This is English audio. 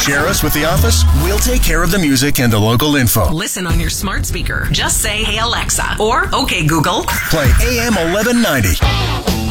Share us with the office. We'll take care of the music and the local info. Listen on your smart speaker. Just say, "Hey Alexa," or "Okay Google." Play AM 1190.